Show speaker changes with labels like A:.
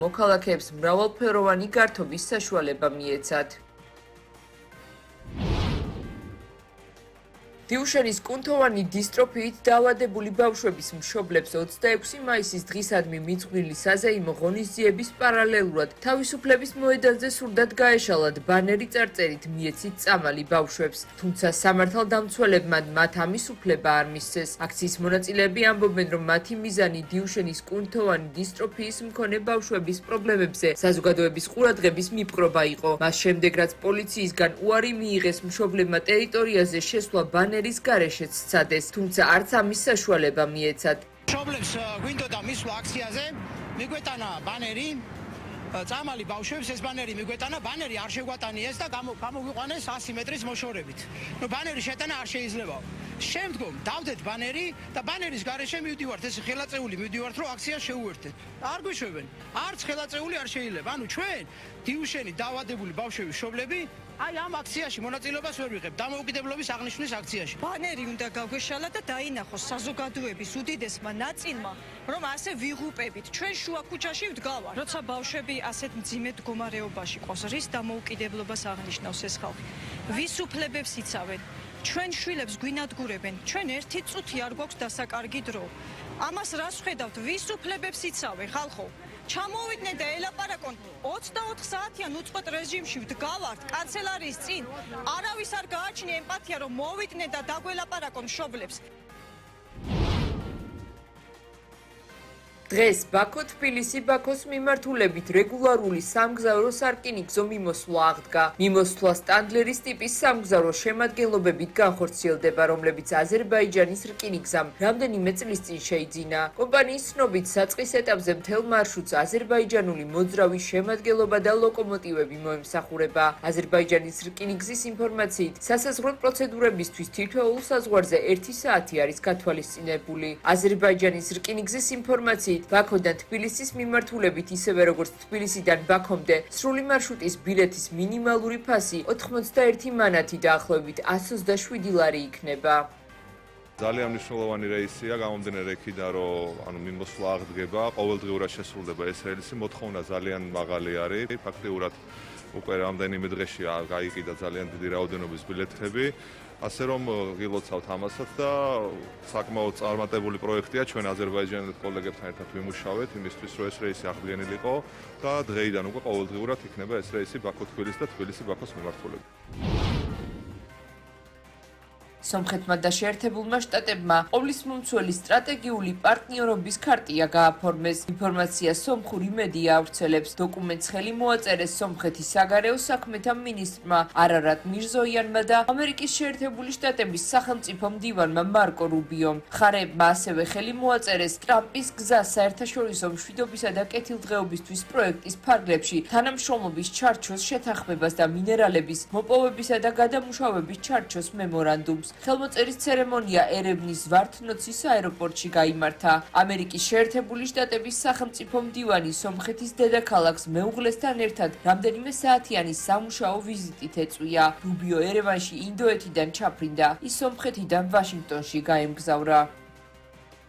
A: მოქალაქეებს მრავალფეროვანი გართობის საშუალება მიეცათ. დიუშენის კუნთოვანი დისტროფიით დაავადებული ბავშვების მშობლებს 26 მაისის დღისადმი მიძღვნილი საზეიმო ღონისძიების პარალელურად თავისუფლების მოედანზე სურდათ გაეშალათ ბანერი წარწერით მიეცით წამალი ბავშვებს, თუმცა სამართალდამცველებმა მათ ამის უფლება არ მისცეს. აქციის მონაწილეები ამბობენ, რომ მათი მიზანი დიუშენის კუნთოვანი დისტროფიის მქონე ბავშვების პრობლემებზე საზოგადოების ყურადღების მიპყრობა იყო. მას შემდეგ, რაც პოლიციისგან უარი მიიღეს მშობლებმა ტერიტორიაზე შესვლა ბანერის გარეშეც სცადეს, თუმცა არც ამის საშუალება მიეცათ.
B: მშობლებს გვინდოდა მისვლა აქციაზე, მიგვეტანა ბანერი, წამალი ბავშვებს ეს ბანერი მიგვეტანა, ბანერი არ შეგვატანიეს და გამოგვიყვანეს 100 მეტრის მოშორებით. ბანერი შეტანა არ შეიძლება. შემდგომ დავდეთ ბანერი და ბანერის გარეშე მივდივართ, ეს ხელაწეული მივდივართ, რომ აქცია შეუერთდეთ. არ გვიშვებენ, არც ხელაწეული არ შეიძლება. ანუ ჩვენ დიუშენი დაავადებული ბავშვების მშობლები აი ამ აქციაში მონაწილეობას ვერ ვიღებთ, დამოუკიდებლობის აღნიშვნის აქციაში.
C: ბანერი უნდა გაგვეშალა და დაინახოს საზოგადოების უდიდესმა ნაწილმა, რომ ასე ვიღუპებით. ჩვენ შუა ქუჩაში ვდგავართ. როცა ბავშვები ასეთ მძიმე მდგომარეობაში ყავს, რის დამოუკიდებლობას აღნიშნავს ეს ხალხი? ვის უფლებებს იცავენ? ჩვენ შვილებს გვინადგურებენ, ჩვენ ერთი წუთი არ გვაქვს დასაკარგი დრო. ამას რას ვხედავთ? ვის უფლებებს იცავენ ხალხო? ჩამოვიდნენ და ელაპარაკონ 24 საათიან უწყვეტ რეჟიმში ვდგავართ კანცელარიის წინ. არავის არ გააჩნია ემპათია, რომ მოვიდნენ და დაგველაპარაკონ მშობლებს.
A: დღეს ბაქო-თბილისი ბაქოს მიმართულებით რეგულარული სამგზავრო სარკინიგზო მიმოსვლა აღდგა. მიმოსვლა სტანდლერის ტიპის სამგზავრო შემადგენლობებით განხორციელდება, რომლებიც აზერბაიჯანის რკინიგზამ რამდენიმე წლის წინ შეიძინა. კომპანიის ცნობით, საწყის ეტაპზე მთელ მარშრუტს აზერბაიჯანული მოძრავი შემადგენლობა და ლოკომოტივები მოემსახურება. აზერბაიჯანის რკინიგზის ინფორმაციით, სასაზღვრო პროცედურებისთვის თითოეულ საზღვარზე 1 საათი არის გათვალისწინებული. აზერბაიჯანის რკინიგზის ინფორმაციით, ბაქოდან თბილისის მიმართულებით, ისევე როგორც თბილისიდან ბაქომდე, სრული მარშრუტის ბილეთის მინიმალური ფასი 81 მანათი დაახლოებით 127 ლარი იქნება.
D: ძალიან მნიშვნელოვანი რეისია, გამომდინარე იქიდან, რომ მიმოსვლა აღდგება, ყოველდღიურად შესრულდება ეს რეისი, მოთხოვნა ძალიან მაღალი არის. ფაქტიურად უკვე რამდენიმე დღეში გაიყიდა ძალიან დიდი რაოდენობის ბილეთები. ასე რომ გილოცავთ ამასაც და საკმაოდ წარმატებული პროექტია, ჩვენ აზერბაიჯანელ კოლეგებთან ერთად ვიმუშავეთ იმისთვის, რომ ეს რეისი აღდგენილიყო და დღეიდან უკვე ყოველდღიურად იქნება ეს რეისი ბაქო-თბილისი და თბილისი-ბაქოს მიმართულებით.
A: სომხეთმა და შეერთებულმა შტატებმა ყოვლისმომცველი სტრატეგიული პარტნიორობის ქარტია გააფორმეს. ინფორმაცია სომხური მედია ავრცელებს. დოკუმენტს ხელი მოაწერეს სომხეთის საგარეო საქმეთა მინისტრმა არარატ მირზოიანმა და ამერიკის შეერთებული შტატების სახელმწიფო მდივანმა მარკო რუბიომ. მხარეებმა ასევე ხელი მოაწერეს ტრამპის გზას საერთაშორისო მშვიდობისა და კეთილდღეობისთვის პროექტის ფარგლებში თანამშრომლობის ჩარჩოს შეთანხმებას და მინერალების მოპოვებისა და გადამუშავების ჩარჩოს მემორანდუმს. ხელმოწერის ცერემონია ერევნის ვართნოცის აეროპორტში გაიმართა. ამერიკის შეერთებული შტატების სახელმწიფო მდივანი სომხეთის დედაქალაქს მეუღლესთან ერთად რამდენიმე საათიანი სამუშაო ვიზიტით ეწვია. რუბიო ერევანში ინდოეთიდან ჩაფრინდა. ის სომხეთიდან ვაშინგტონში გაემგზავრა.